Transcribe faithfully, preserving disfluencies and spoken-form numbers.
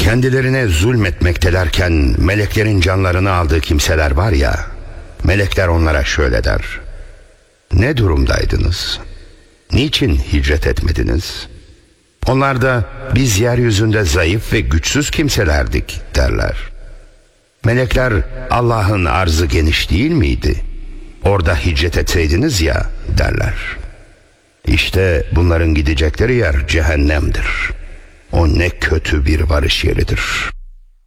Kendilerine zulmetmektelerken meleklerin canlarını aldığı kimseler var ya, melekler onlara şöyle der: ne durumdaydınız? Niçin hicret etmediniz? Onlar da biz yeryüzünde zayıf ve güçsüz kimselerdik derler. Melekler Allah'ın arzı geniş değil miydi? Orada hicret etseydiniz ya derler. İşte bunların gidecekleri yer cehennemdir. O ne kötü bir varış yeridir.